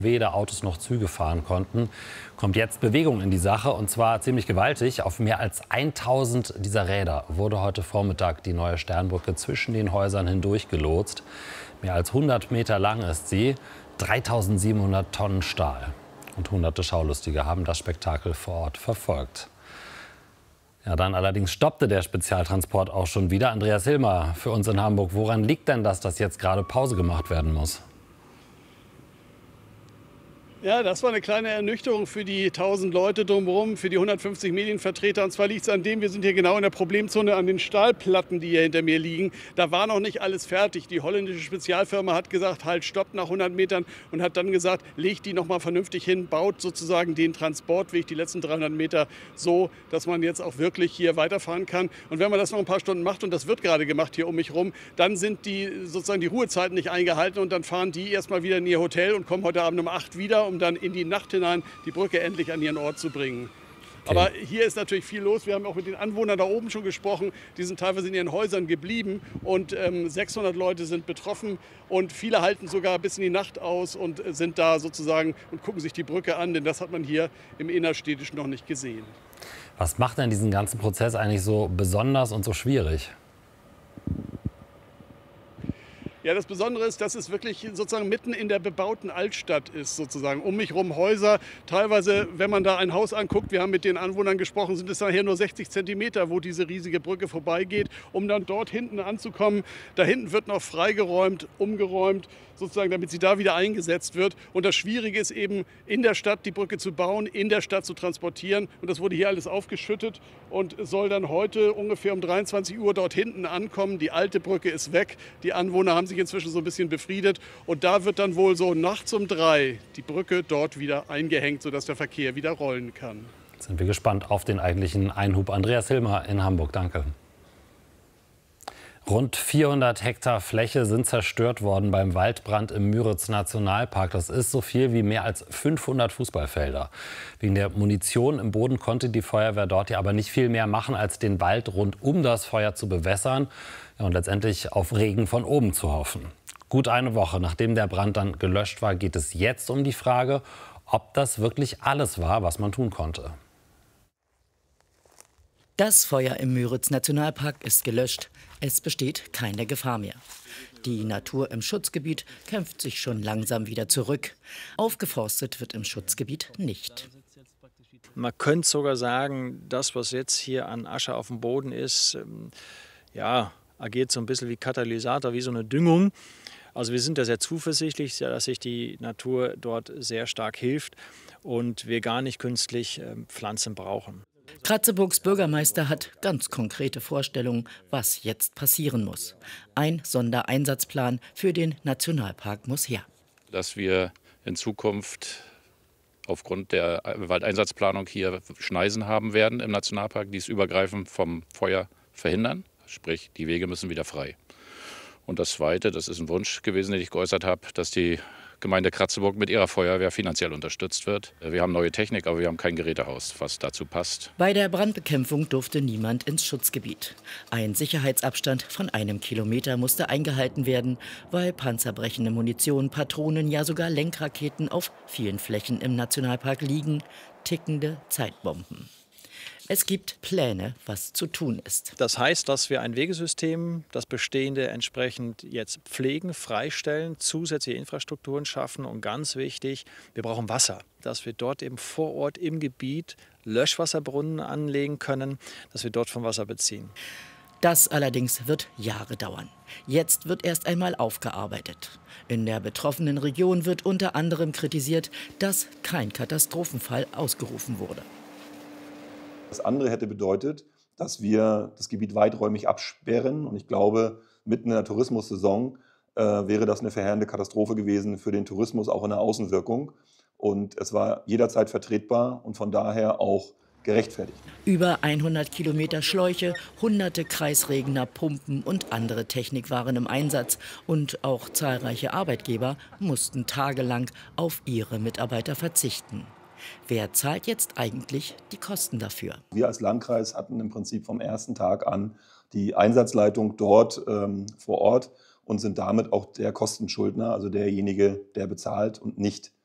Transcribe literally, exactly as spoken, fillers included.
Weder Autos noch Züge fahren konnten, kommt jetzt Bewegung in die Sache, und zwar ziemlich gewaltig. Auf mehr als tausend dieser Räder wurde heute Vormittag die neue Sternbrücke zwischen den Häusern hindurch gelotst. Mehr als hundert Meter lang ist sie, dreitausendsiebenhundert Tonnen Stahl. Und hunderte Schaulustige haben das Spektakel vor Ort verfolgt. Ja, dann allerdings stoppte der Spezialtransport auch schon wieder. Andreas Hilmer für uns in Hamburg. Woran liegt denn das, dass jetzt gerade Pause gemacht werden muss? Ja, das war eine kleine Ernüchterung für die tausend Leute drumherum, für die hundertfünfzig Medienvertreter. Und zwar liegt es an dem, wir sind hier genau in der Problemzone an den Stahlplatten, die hier hinter mir liegen. Da war noch nicht alles fertig. Die holländische Spezialfirma hat gesagt, halt, stopp nach hundert Metern, und hat dann gesagt, legt die noch mal vernünftig hin, baut sozusagen den Transportweg, die letzten dreihundert Meter, so, dass man jetzt auch wirklich hier weiterfahren kann. Und wenn man das noch ein paar Stunden macht, und das wird gerade gemacht hier um mich rum, dann sind die sozusagen die Ruhezeiten nicht eingehalten, und dann fahren die erstmal wieder in ihr Hotel und kommen heute Abend um acht wieder, um dann in die Nacht hinein die Brücke endlich an ihren Ort zu bringen. Okay. Aber hier ist natürlich viel los. Wir haben auch mit den Anwohnern da oben schon gesprochen. Die sind teilweise in ihren Häusern geblieben, und ähm, sechshundert Leute sind betroffen, und viele halten sogar bis in die Nacht aus und sind da sozusagen und gucken sich die Brücke an, denn das hat man hier im Innerstädtischen noch nicht gesehen. Was macht denn diesen ganzen Prozess eigentlich so besonders und so schwierig? Ja, das Besondere ist, dass es wirklich sozusagen mitten in der bebauten Altstadt ist, sozusagen. Um mich herum Häuser. Teilweise, wenn man da ein Haus anguckt, wir haben mit den Anwohnern gesprochen, sind es nachher nur sechzig Zentimeter, wo diese riesige Brücke vorbeigeht, um dann dort hinten anzukommen. Da hinten wird noch freigeräumt, umgeräumt, sozusagen, damit sie da wieder eingesetzt wird. Und das Schwierige ist eben, in der Stadt die Brücke zu bauen, in der Stadt zu transportieren. Und das wurde hier alles aufgeschüttet und soll dann heute ungefähr um dreiundzwanzig Uhr dort hinten ankommen. Die alte Brücke ist weg. Die Anwohner haben sich inzwischen so ein bisschen befriedet. Und da wird dann wohl so nachts um drei die Brücke dort wieder eingehängt, sodass der Verkehr wieder rollen kann. Jetzt sind wir gespannt auf den eigentlichen Einhub. Andreas Hilmer in Hamburg, danke. Rund vierhundert Hektar Fläche sind zerstört worden beim Waldbrand im Müritz-Nationalpark. Das ist so viel wie mehr als fünfhundert Fußballfelder. Wegen der Munition im Boden konnte die Feuerwehr dort ja aber nicht viel mehr machen, als den Wald rund um das Feuer zu bewässern, ja, und letztendlich auf Regen von oben zu hoffen. Gut eine Woche nachdem der Brand dann gelöscht war, geht es jetzt um die Frage, ob das wirklich alles war, was man tun konnte. Das Feuer im Müritz-Nationalpark ist gelöscht. Es besteht keine Gefahr mehr. Die Natur im Schutzgebiet kämpft sich schon langsam wieder zurück. Aufgeforstet wird im Schutzgebiet nicht. Man könnte sogar sagen, das, was jetzt hier an Asche auf dem Boden ist, ja, agiert so ein bisschen wie Katalysator, wie so eine Düngung. Also wir sind da sehr zuversichtlich, dass sich die Natur dort sehr stark hilft und wir gar nicht künstlich Pflanzen brauchen. Kratzeburgs Bürgermeister hat ganz konkrete Vorstellungen, was jetzt passieren muss. Ein Sondereinsatzplan für den Nationalpark muss her. Dass wir in Zukunft aufgrund der Waldeinsatzplanung hier Schneisen haben werden im Nationalpark, die es übergreifend vom Feuer verhindern. Sprich, die Wege müssen wieder frei. Und das Zweite, das ist ein Wunsch gewesen, den ich geäußert habe, dass die Gemeinde Kratzeburg mit ihrer Feuerwehr finanziell unterstützt wird. Wir haben neue Technik, aber wir haben kein Gerätehaus, was dazu passt. Bei der Brandbekämpfung durfte niemand ins Schutzgebiet. Ein Sicherheitsabstand von einem Kilometer musste eingehalten werden, weil panzerbrechende Munition, Patronen, ja sogar Lenkraketen auf vielen Flächen im Nationalpark liegen. Tickende Zeitbomben. Es gibt Pläne, was zu tun ist. Das heißt, dass wir ein Wegesystem, das bestehende entsprechend jetzt pflegen, freistellen, zusätzliche Infrastrukturen schaffen und ganz wichtig, wir brauchen Wasser. Dass wir dort eben vor Ort im Gebiet Löschwasserbrunnen anlegen können, dass wir dort vom Wasser beziehen. Das allerdings wird Jahre dauern. Jetzt wird erst einmal aufgearbeitet. In der betroffenen Region wird unter anderem kritisiert, dass kein Katastrophenfall ausgerufen wurde. Das andere hätte bedeutet, dass wir das Gebiet weiträumig absperren. Und ich glaube, mitten in der Tourismussaison äh, wäre das eine verheerende Katastrophe gewesen für den Tourismus, auch in der Außenwirkung. Und es war jederzeit vertretbar und von daher auch gerechtfertigt. Über hundert Kilometer Schläuche, hunderte Kreisregener, Pumpen und andere Technik waren im Einsatz. Und auch zahlreiche Arbeitgeber mussten tagelang auf ihre Mitarbeiter verzichten. Wer zahlt jetzt eigentlich die Kosten dafür? Wir als Landkreis hatten im Prinzip vom ersten Tag an die Einsatzleitung dort ähm, vor Ort und sind damit auch der Kostenschuldner, also derjenige, der bezahlt und nicht